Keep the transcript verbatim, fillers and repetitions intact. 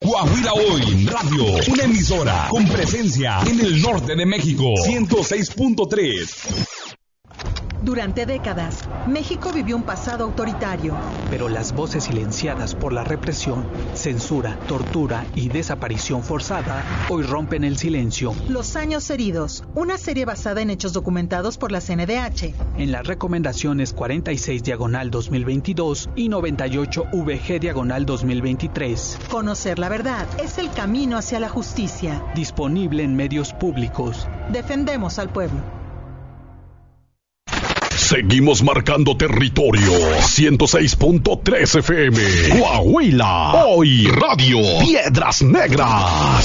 Coahuila Hoy Radio, una emisora con presencia en el norte de México, ciento seis punto tres. Durante décadas, México vivió un pasado autoritario. Pero las voces silenciadas por la represión, censura, tortura y desaparición forzada hoy rompen el silencio. Los años heridos, una serie basada en hechos documentados por la C N D H. En las recomendaciones cuarenta y seis diagonal dos mil veintidós y noventa y ocho V G diagonal dos mil veintitrés. Conocer la verdad es el camino hacia la justicia. Disponible en medios públicos. Defendemos al pueblo. Seguimos marcando territorio. ciento seis punto tres F M. Coahuila Hoy Radio. Piedras Negras.